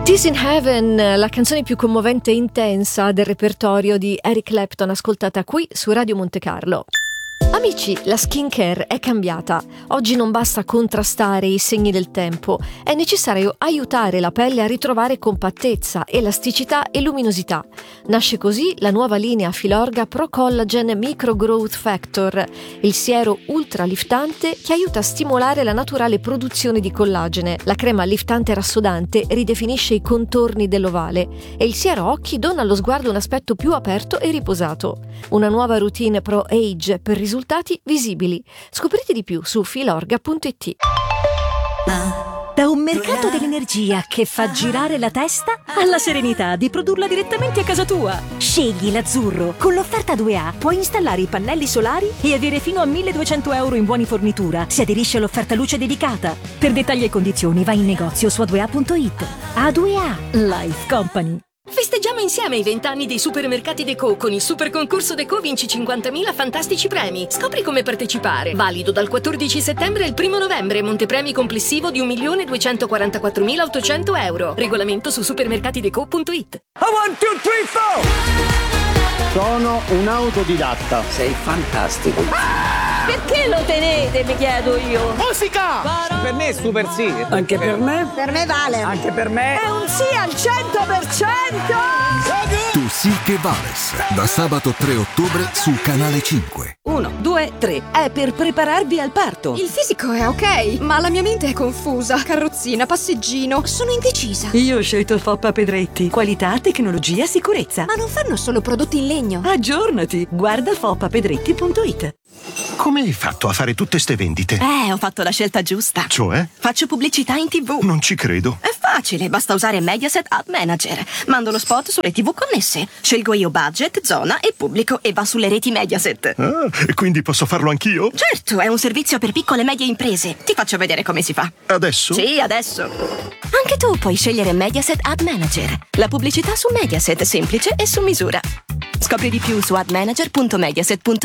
Tears in Heaven, la canzone più commovente e intensa del repertorio di Eric Clapton, ascoltata qui su Radio Monte Carlo. Amici, la skincare è cambiata. Oggi non basta contrastare i segni del tempo, è necessario aiutare la pelle a ritrovare compattezza, elasticità e luminosità. Nasce così la nuova linea Filorga Pro Collagen Micro Growth Factor, il siero ultra liftante che aiuta a stimolare la naturale produzione di collagene. La crema liftante rassodante ridefinisce i contorni dell'ovale e il siero occhi dona allo sguardo un aspetto più aperto e riposato. Una nuova routine Pro Age per risultati visibili. Scoprite di più su filorga.it. Da un mercato dell'energia che fa girare la testa alla serenità di produrla direttamente a casa tua. Scegli l'azzurro. Con l'offerta 2A puoi installare i pannelli solari e avere fino a 1.200 euro in buoni fornitura se aderisci all'offerta luce dedicata. Per dettagli e condizioni vai in negozio su A2A.it. A2A Life Company. Festeggiamo insieme i 20 anni dei supermercati Deco. Con il super concorso Deco vinci 50.000 fantastici premi. Scopri come partecipare. Valido dal 14 settembre al 1 novembre. Montepremi complessivo di 1.244.800 euro. Regolamento su supermercatideco.it. I want 2, 3, 4. Sono un autodidatta. Sei fantastico. Perché lo tenete, mi chiedo io? Musica! Per me è super sì. Anche per me? Per me vale. Anche per me. È un sì al 100%! Tu sì che vales. Da sabato 3 ottobre su Canale 5. 1, 2, 3. È per prepararvi al parto. Il fisico è ok, ma la mia mente è confusa. Carrozzina, passeggino, sono indecisa. Io ho scelto Foppa Pedretti. Qualità, tecnologia, sicurezza. Ma non fanno solo prodotti in legno? Aggiornati. Guarda foppapedretti.it. Come hai fatto a fare tutte ste vendite? Ho fatto la scelta giusta. Cioè? Faccio pubblicità in TV. Non ci credo. È facile, basta usare Mediaset Ad Manager. Mando lo spot sulle TV connesse. Scelgo io budget, zona e pubblico e va sulle reti Mediaset. Ah, e quindi posso farlo anch'io? Certo, è un servizio per piccole e medie imprese. Ti faccio vedere come si fa. Adesso? Sì, adesso. Anche tu puoi scegliere Mediaset Ad Manager. La pubblicità su Mediaset, semplice e su misura. Scopri di più su admanager.mediaset.it.